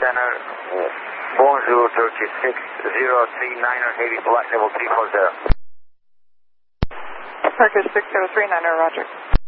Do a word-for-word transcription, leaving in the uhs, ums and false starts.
Center. Bonjour, Turkey six zero three niner, heavy flight level three four zero. Turkish six zero three niner, roger.